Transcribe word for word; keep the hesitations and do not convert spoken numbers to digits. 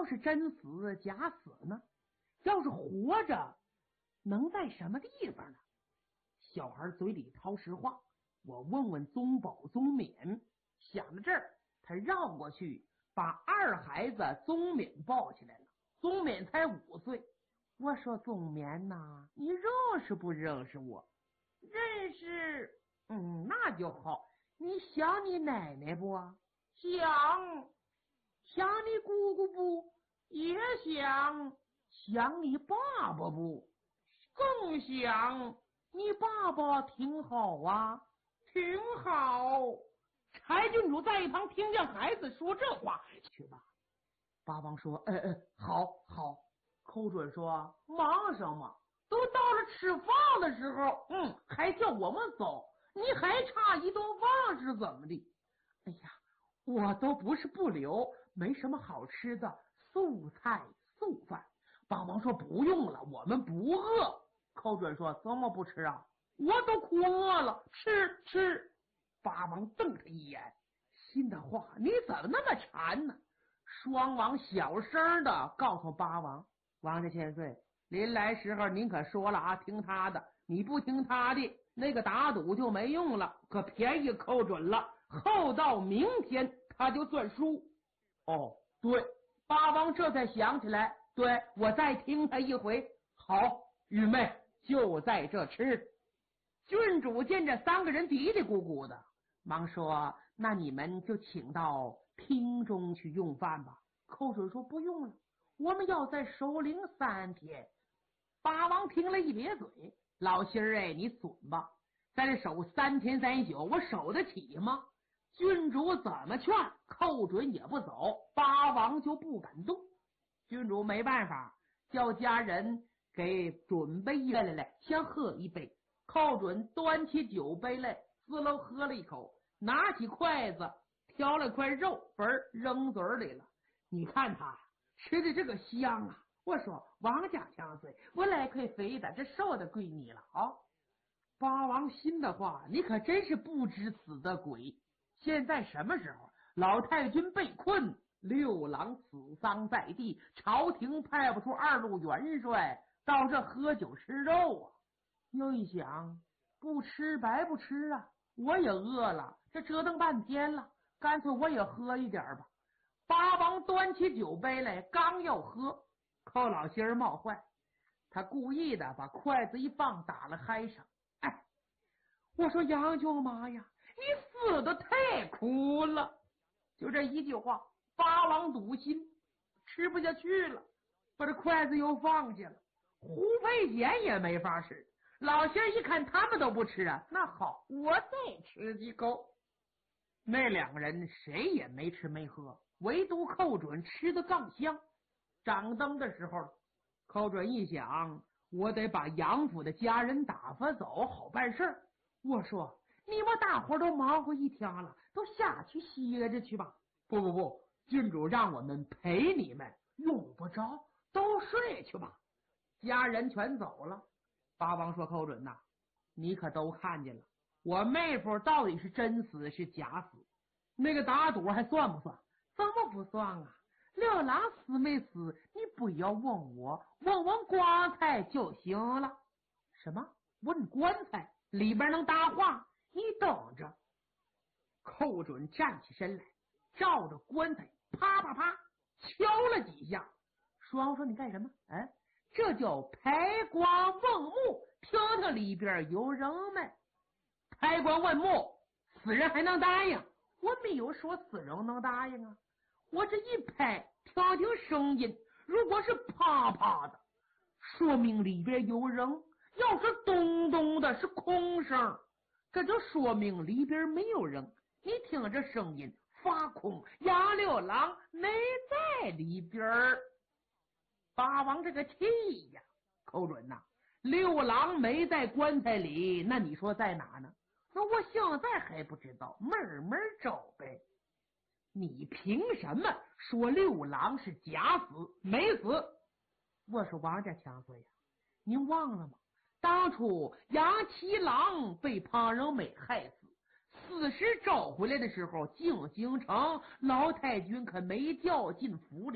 是真死假死呢？要是活着，能在什么地方呢？小孩嘴里掏实话，我问问宗保、宗勉。想到这儿，他绕过去把二孩子宗勉抱起来了。宗勉才五岁。我说宗勉呐，你认识不认识我？认识。嗯，那就好。你想你奶奶不？想。想你姑姑不？也想。想你爸爸不？更想。你爸爸挺好啊。挺好。柴郡主在一旁听见孩子说这话，去吧。八王说：“呃呃，好好。”寇准说：“忙什么？都到了吃饭的时候，嗯，还叫我们走，你还差一顿饭是怎么的？”哎呀，我都不是不留，没什么好吃的，素菜素饭。八王说：“不用了，我们不饿。”寇准说：“怎么不吃啊？我都哭饿了，吃吃。”八王瞪他一眼，心的话，你怎么那么馋呢？双王小声的告诉八王：“王家千岁，临来时候您可说了啊，听他的，你不听他的，那个打赌就没用了，可便宜扣准了，后到明天他就算输。”哦，对，八王这才想起来，对，我再听他一回。好，玉妹就在这吃。郡主见这三个人嘀嘀咕咕的，忙说：“那你们就请到厅中去用饭吧。”寇准说：“不用了，我们要再守灵三天。”八王听了一咧嘴：“老心儿哎，你损吧，在这守三天三宿，我守得起吗？”郡主怎么劝，寇准也不走，八王就不敢动。郡主没办法，叫家人给准备一杯来来，先喝一杯。寇准端起酒杯来，滋溜喝了一口，拿起筷子挑了块肉，嘣儿扔嘴里了。你看他吃的这个香啊！我说王家强岁，我来块肥的，这瘦的归你了啊！八王心的话，你可真是不知死的鬼！现在什么时候？老太君被困，六郎死丧在地，朝廷派不出二路元帅到这喝酒吃肉啊！又一想，不吃白不吃啊！我也饿了，这折腾半天了，干脆我也喝一点吧。八王端起酒杯来，刚要喝，寇老心儿冒坏，他故意的把筷子一放，打了嗨上。哎，我说杨舅妈呀，你死的太苦了！就这一句话，八王堵心，吃不下去了，把这筷子又放下了。胡佩贤也没法使。老仙儿一看他们都不吃啊，那好，我再吃几口。那两个人谁也没吃没喝，唯独寇准吃的更香。掌灯的时候，寇准一想，我得把杨府的家人打发走，好办事儿。我说你们大伙都忙活一天了，都下去歇着去吧。不不不，郡主让我们陪你们，用不着，都睡去吧。家人全走了。八王说：“寇准呐，你可都看见了，我妹夫到底是真死是假死？那个打赌还算不算？怎么不算啊？六郎死没死？你不要问我，问问棺材就行了。”什么？问棺材？里边能搭话？你等着。寇准站起身来，照着棺材啪啪啪敲了几下。双说：“你干什么？”哎。这叫抬棺问墓，听听里边有人没？抬棺问墓，死人还能答应？我没有说死人能答应啊！我这一拍，听听声音，如果是啪啪的，说明里边有人；要是咚咚的，是空声，这就说明里边没有人。你听这声音发空，杨六郎没在里边。八王这个气呀！寇准呐，六郎没在棺材里，那你说在哪呢？那我现在还不知道，慢慢找呗。你凭什么说六郎是假死没死？我说王家强岁呀，您忘了吗？当初杨七郎被庞仁美害死，死尸找回来的时候，进京城老太君可没掉进府里。